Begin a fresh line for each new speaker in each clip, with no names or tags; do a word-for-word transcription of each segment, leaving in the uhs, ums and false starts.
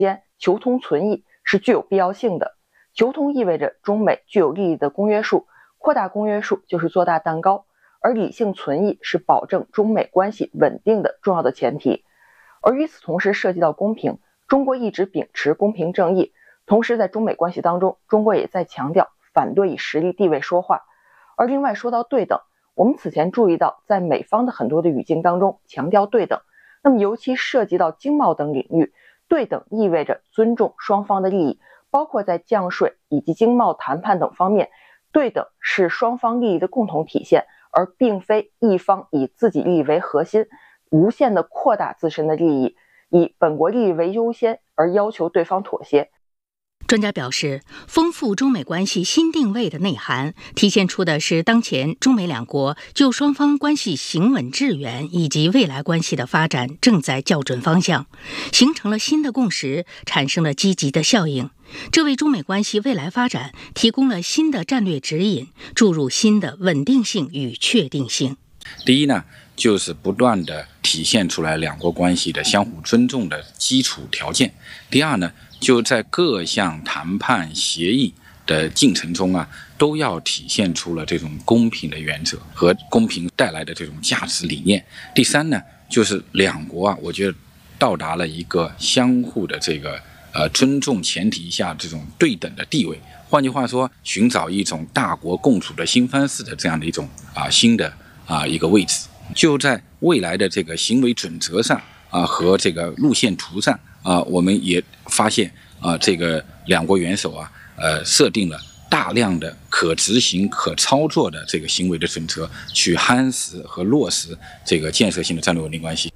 间，求同存异是具有必要性的。求同意味着中美具有利益的公约数，扩大公约数就是做大蛋糕，而理性存异是保证中美关系稳定的重要的前提。而与此同时涉及到公平，中国一直秉持公平正义，同时在中美关系当中，中国也在强调反对以实力地位说话。而另外说到对等，我们此前注意到在美方的很多的语境当中强调对等，那么尤其涉及到经贸等领域，对等意味着尊重双方的利益，包括在降税以及经贸谈判等方面，对等是双方利益的共同体现，而并非一方以自己利益为核心，无限的扩大自身的利益，以本国利益为优先而要求对方妥协。
专家表示，丰富中美关系新定位的内涵，体现出的是当前中美两国就双方关系行稳致远以及未来关系的发展正在校准方向，形成了新的共识，产生了积极的效应。这为中美关系未来发展提供了新的战略指引，注入新的稳定性与确定性。
第一呢，就是不断的体现出来两国关系的相互尊重的基础条件。第二呢，就在各项谈判协议的进程中啊，都要体现出了这种公平的原则和公平带来的这种价值理念。第三呢，就是两国啊，我觉得到达了一个相互的这个呃尊重前提下这种对等的地位。换句话说，寻找一种大国共处的新方式的这样的一种啊新的啊一个位置。就在未来的这个行为准则上啊和这个路线图上啊，我们也发现啊，这个两国元首啊，呃，设定了大量的可执行、可操作的这个行为的准则，去夯实和落实这个建设性的战略稳定关系。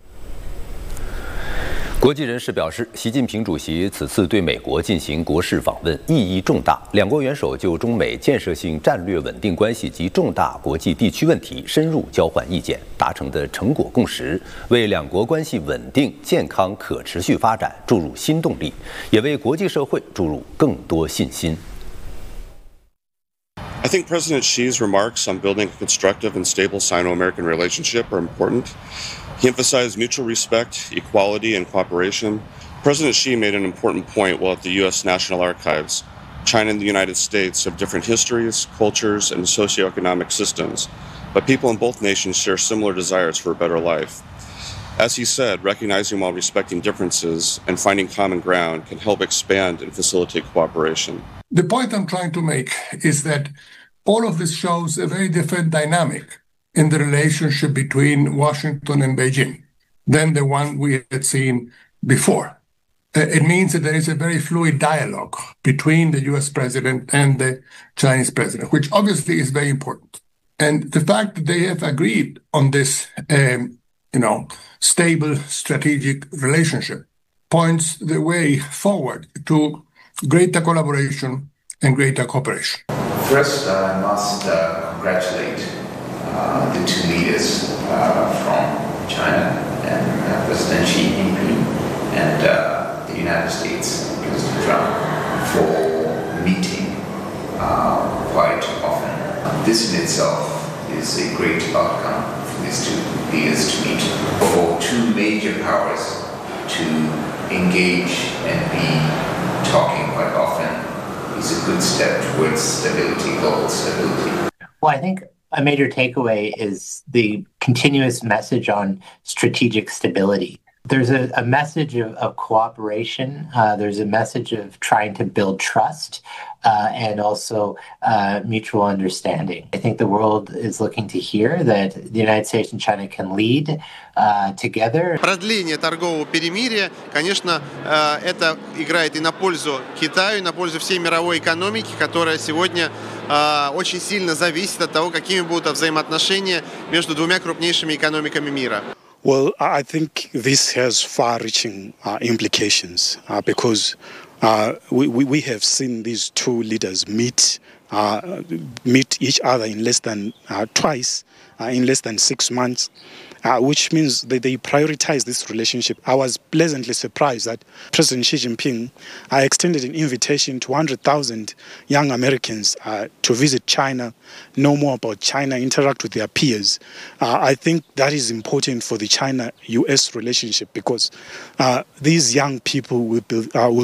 国际人士表示，习近平主席此次对美国进行国事访问意义重大，两国元首就中美建设性战略稳定关系及重大国际地区问题深入交换意见，达成的成果共识，为两国关系稳定、健康、可持续发展注入新动力，也为国际社会注入更多信心。
I think President Xi's remarks on building a constructive and stable Sino-American relationship are important. He emphasized mutual respect, equality, and cooperation. President Xi made an important point while at the U S National Archives. China and the United States have different histories, cultures, and socioeconomic systems, but people in both nations share similar desires for a better life. As he said, recognizing while respecting differences and finding common ground can help expand and facilitate cooperation.
The point I'm trying to make is that all of this shows a very different dynamic in the relationship between Washington and Beijing than the one we had seen before. It means that there is a very fluid dialogue between the U S president and the Chinese president, which obviously is very important. And the fact that they have agreed on this, um, you know, stable strategic relationship points the way forward to greater collaboration and greater cooperation.
First, I must uh, congratulate uh, the two leaders uh, from China and uh, President Xi Jinping and uh, the United States, President Trump, for meeting uh, quite often. This in itself is a great outcome for these two leaders to meet. For two major powers to engage and be talking quite often is a good step towards stability, global stability.
Well, I think a major takeaway is the continuous message on strategic stability. There's a, a message of, of cooperation. Uh, there's a message of trying to build trust uh, and also uh, mutual understanding. I think the world is looking to hear that the United States and China can lead uh, together.
Продление торгового перемирия, конечно, uh, это играет и на пользу Китаю, и на пользу всей мировой экономики, которая сегодня uh, очень сильно зависит от того, какими будут взаимоотношения между двумя крупнейшими экономиками мира.
Well, I think this has far-reaching uh, implications uh, because uh, we, we have seen these two leaders meet uh, meet each other in less than uh, twice, uh, in less than six months. Uh, which means that they prioritize this relationship. I was pleasantly surprised that President Xi Jinping uh, extended an invitation to one hundred thousand young Americans uh, to visit China, know more about China, interact with their peers. Uh, I think that is important for the China U S relationship because uh, these young people will, be, uh, will